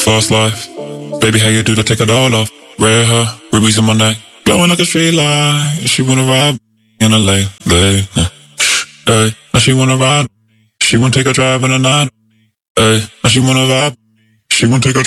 Fast life. Baby, how you do to take it all off? Red hair, rubies in my neck, glowing like a street light. She wanna ride in a late. Hey, now she wanna ride. She wanna take a drive in the night. Hey, now she wanna vibe. She wanna take a